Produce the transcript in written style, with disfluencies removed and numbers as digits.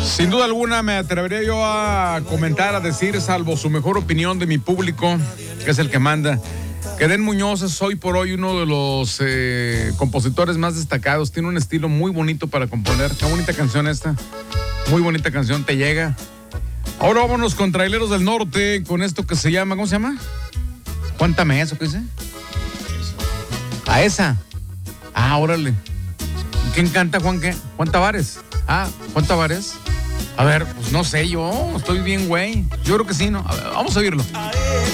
Sin duda alguna me atrevería yo a comentar, a decir, salvo su mejor opinión de mi público, que es el que manda, que Den Muñoz es hoy por hoy uno de los compositores más destacados. Tiene un estilo muy bonito para componer. Qué bonita canción esta. Muy bonita canción, te llega. Ahora vámonos con Traileros del Norte, con esto que se llama, ¿cómo se llama? Cuéntame eso, ¿qué dice? A esa. Ah, órale. ¿Quién canta, Juan qué? Juan Tavares. Ah, Juan Tavares. A ver, pues no sé, yo estoy bien, güey. Yo creo que sí, ¿no? A ver, vamos a oírlo.